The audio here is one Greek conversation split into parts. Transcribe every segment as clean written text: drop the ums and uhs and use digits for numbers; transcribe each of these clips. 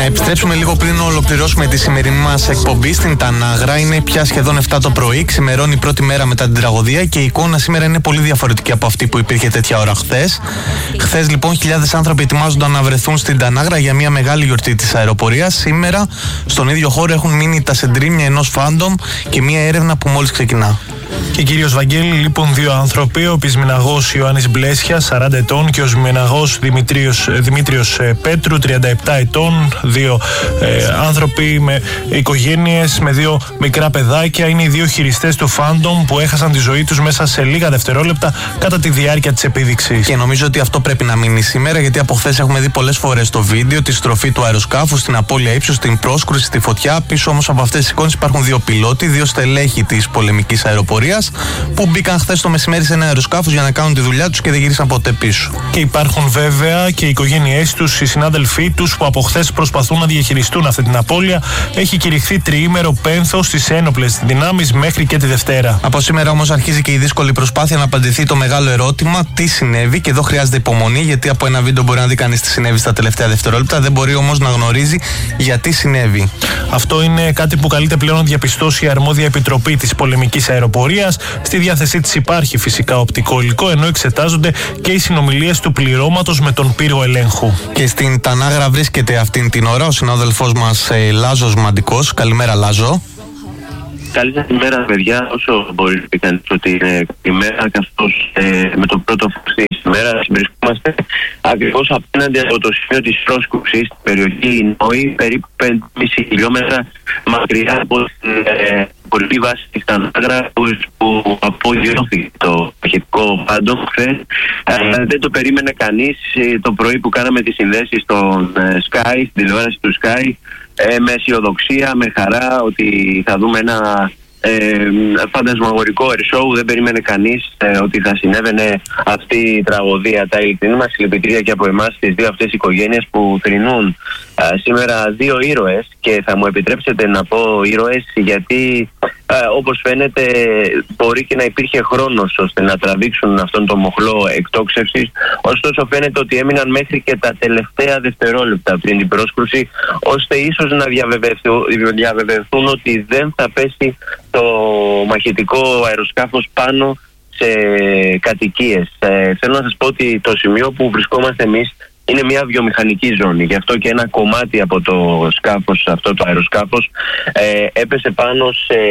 Να επιστρέψουμε λίγο πριν ολοκληρώσουμε τη σημερινή μας εκπομπή στην Τανάγρα. Είναι πια σχεδόν 7 το πρωί, ξημερώνει η πρώτη μέρα μετά την τραγωδία και η εικόνα σήμερα είναι πολύ διαφορετική από αυτή που υπήρχε τέτοια ώρα χθες. Χθες λοιπόν χιλιάδες άνθρωποι ετοιμάζονταν να βρεθούν στην Τανάγρα για μια μεγάλη γιορτή της αεροπορίας. Σήμερα στον ίδιο χώρο έχουν μείνει τα σεντρίμια ενός Phantom και μια έρευνα που μόλις ξεκινά. Και κύριος Βαγγέλη, λοιπόν, δύο άνθρωποι, ο πεισμηναγός Ιωάννης Μπλέσια, 40 ετών, και ο σμηναγός Δημήτριος Πέτρου, 37 ετών. Δύο άνθρωποι με οικογένειες, με δύο μικρά παιδάκια. Είναι οι δύο χειριστές του Phantom που έχασαν τη ζωή τους μέσα σε λίγα δευτερόλεπτα κατά τη διάρκεια της επίδειξης. Και νομίζω ότι αυτό πρέπει να μείνει σήμερα, γιατί από χθες έχουμε δει πολλές φορές το βίντεο, τη στροφή του αεροσκάφους, στην απώλεια ύψους, την πρόσκρουση, στη φωτιά. Πίσω όμως από αυτές τις εικόνες υπάρχουν δύο πιλότοι, δύο στελέχοι της πολεμικής αεροπορίας που μπήκαν χθες το μεσημέρι σε ένα αεροσκάφος για να κάνουν τη δουλειά τους και δεν γύρισαν ποτέ πίσω. Και υπάρχουν βέβαια και οι οικογένειές τους, οι συνάδελφοί τους που από χθες προσπαθούν να διαχειριστούν αυτή την απώλεια. Έχει κηρυχθεί τριήμερο πένθος στις ένοπλες δυνάμεις μέχρι και τη Δευτέρα. Από σήμερα όμως αρχίζει και η δύσκολη προσπάθεια να απαντηθεί το μεγάλο ερώτημα: τι συνέβη? Και εδώ χρειάζεται υπομονή, γιατί από ένα βίντεο μπορεί να δει κανείς τι συνέβη στα τελευταία δευτερόλεπτα, δεν μπορεί όμως να γνωρίζει γιατί συνέβη. Αυτό είναι κάτι που καλείται πλέον να διαπιστώσει η αρμόδια επιτροπή της πολεμικής αεροπορίας. Στη διάθεσή της υπάρχει φυσικά οπτικό υλικό, ενώ εξετάζονται και οι συνομιλίες του πληρώματος με τον πύργο ελέγχου. Και στην Τανάγρα βρίσκεται αυτήν την ώρα ο συνάδελφός μας Λάζος Μαντικός. Καλημέρα, Λάζο. Καλή σας ημέρα, παιδιά. Όσο μπορεί να πει κανείς ότι είναι ημέρα, καθώς με το πρώτο φως της ημέρας βρισκόμαστε ακριβώς απέναντι από το σημείο της πρόσκουψης στην περιοχή Νόη, περίπου 5,5 χιλιόμετρα μακριά από την πολιτική βάση της Τανάγρα που απογειώθηκε το μαχητικό Phantom χθες. Δεν το περίμενε κανείς το πρωί που κάναμε τις συνδέσεις στον Sky, στην τηλεόραση του Sky, με αισιοδοξία, με χαρά ότι θα δούμε ένα φαντασμαγορικό air show. Δεν περίμενε κανείς ότι θα συνέβαινε αυτή η τραγωδία. Τα ειλικρινή μας συλληπιτήρια και από εμάς τις δύο αυτές οικογένειες που θρηνούν σήμερα δύο ήρωες, και θα μου επιτρέψετε να πω ήρωες γιατί όπως φαίνεται μπορεί και να υπήρχε χρόνος ώστε να τραβήξουν αυτόν τον μοχλό εκτόξευσης, ωστόσο φαίνεται ότι έμειναν μέχρι και τα τελευταία δευτερόλεπτα πριν την πρόσκρουση, ώστε ίσως να διαβεβαιωθούν ότι δεν θα πέσει το μαχητικό αεροσκάφος πάνω σε κατοικίες. Θέλω να σας πω ότι το σημείο που βρισκόμαστε εμείς είναι μια βιομηχανική ζώνη, γι' αυτό και ένα κομμάτι από το σκάφος, αυτό το αεροσκάφος, έπεσε πάνω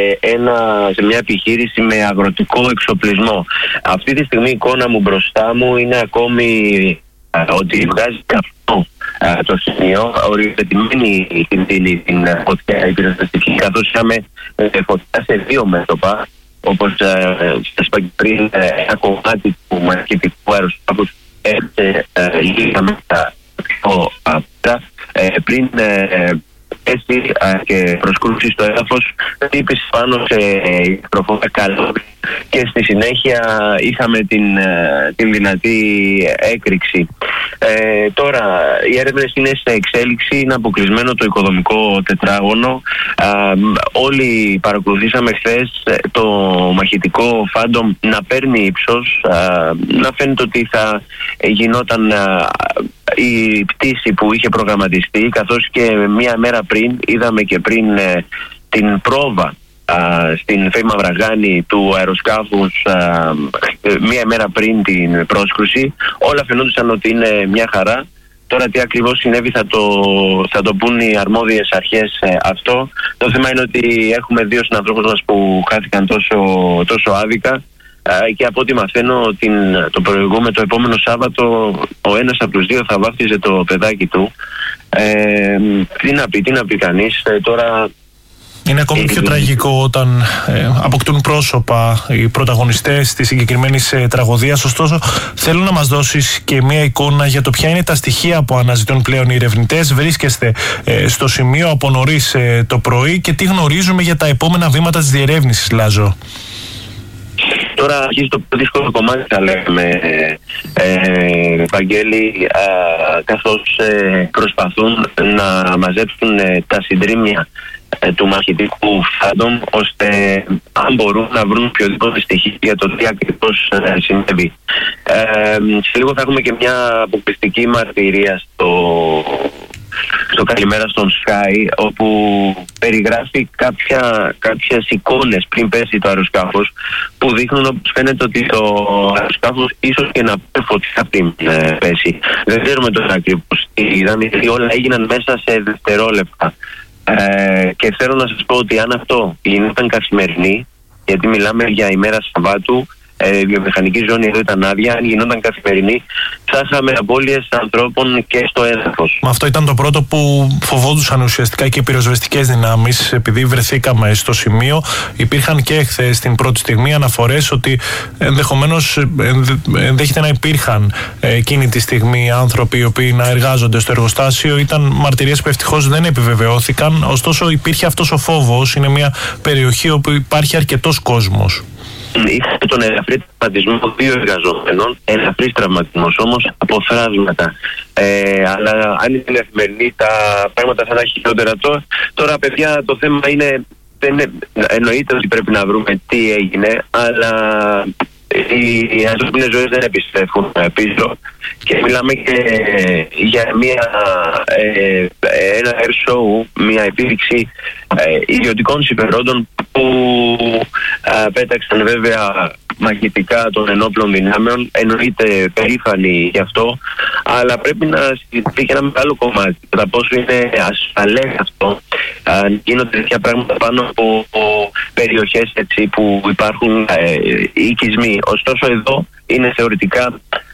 σε μια επιχείρηση με αγροτικό εξοπλισμό. Αυτή τη στιγμή η εικόνα μου μπροστά μου είναι ακόμη ότι βγάζει καυτό το σημείο, οριοθετημένη την φωτιά η πυροσβεστική, καθώς είχαμε φωτιά σε δύο μέτωπα, όπως σας είπα και πριν, ένα κομμάτι του μαχητικού αεροσκάφους έρθει λίγα μέτρα πριν πέσει και προσκρούσει στο έδαφος, χτύπησε πάνω σε υδροφόρα καλώδια και στη συνέχεια είχαμε την δυνατή έκρηξη. Τώρα οι έρευνες είναι σε εξέλιξη, είναι αποκλεισμένο το οικοδομικό τετράγωνο. Όλοι παρακολουθήσαμε χθες το μαχητικό Phantom να παίρνει ύψος, να φαίνεται ότι θα γινόταν η πτήση που είχε προγραμματιστεί, καθώς και μία μέρα πριν είδαμε και πριν την πρόβα στην Φέη Μαυραγάνη του αεροσκάφους, μία μέρα πριν την πρόσκρουση. Όλα φαινόντουσαν ότι είναι μια χαρά. Τώρα τι ακριβώς συνέβη θα το πούν οι αρμόδιες αρχές αυτό. Το θέμα είναι ότι έχουμε δύο συνανθρώπους μας που χάθηκαν τόσο άδικα, και από ό,τι μαθαίνω το επόμενο Σάββατο ο ένας από τους δύο θα βάφτιζε το παιδάκι του. Τι να πει κανείς τώρα. Είναι ακόμη πιο τραγικό όταν αποκτούν πρόσωπα οι πρωταγωνιστές της συγκεκριμένης τραγωδίας. Ωστόσο, θέλω να μας δώσεις και μια εικόνα για το ποια είναι τα στοιχεία που αναζητούν πλέον οι ερευνητές. Βρίσκεστε στο σημείο από νωρίς το πρωί και τι γνωρίζουμε για τα επόμενα βήματα της διερεύνησης, Λάζο? Τώρα αρχίζει το πιο δύσκολο κομμάτι, θα λέμε, Βαγγέλη, καθώς προσπαθούν να μαζέψουν τα συντρίμμια του μαχητικού Phantom, ώστε αν μπορούν να βρουν οποιοδήποτε στοιχείο για το τι ακριβώς συνέβη. Σε λίγο θα έχουμε και μια αποκλειστική μαρτυρία στο Καλημέρα στον Sky, όπου περιγράφει κάποιες εικόνες πριν πέσει το αεροσκάφος, που δείχνουν, όπως φαίνεται, ότι το αεροσκάφος ίσως και να πει φωτιά πριν πέσει. Δεν ξέρουμε τώρα ακριβώς τι είδαν, γιατί όλα έγιναν μέσα σε δευτερόλεπτα. Και θέλω να σας πω ότι αν αυτό γινόταν καθημερινή, γιατί μιλάμε για ημέρα Σαββάτου, η βιομηχανική ζώνη εδώ ήταν άδεια, αν γινόταν καθημερινή θα είχαμε απώλειες ανθρώπων και στο έδαφος. Αυτό ήταν το πρώτο που φοβόντουσαν ουσιαστικά και οι πυροσβεστικές δυνάμεις, επειδή βρεθήκαμε στο σημείο. Υπήρχαν και εχθές στην πρώτη στιγμή αναφορές ότι ενδέχεται να υπήρχαν εκείνη τη στιγμή άνθρωποι οι οποίοι να εργάζονται στο εργοστάσιο. Ήταν μαρτυρίες που ευτυχώς δεν επιβεβαιώθηκαν, ωστόσο υπήρχε αυτός ο φόβος. Είναι μια περιοχή όπου υπάρχει αρκετός κόσμος. Είχαμε τον ελαφρύ τραυματισμό 2 εργαζόμενων, ελαφρύς τραυματισμός όμως από θράσματα. Αλλά αν είναι καθημερινή, τα πράγματα θα είναι χειρότερα. Τώρα, παιδιά, το θέμα είναι, εννοείται ότι πρέπει να βρούμε τι έγινε, αλλά οι ανθρώπινες ζωές δεν επιστρέφουν πίσω και μιλάμε και για ένα air show, μια επίδειξη ιδιωτικών συμφερόντων που πέταξαν βέβαια μαχητικά των ενόπλων δυνάμεων. Εννοείται περήφανοι γι' αυτό, αλλά πρέπει να συζητηθεί και ένα μεγάλο κομμάτι κατά πόσο είναι ασφαλές αυτό, γίνονται τέτοια πράγματα πάνω από περιοχές έτσι, που υπάρχουν οικισμοί. Ωστόσο εδώ είναι θεωρητικά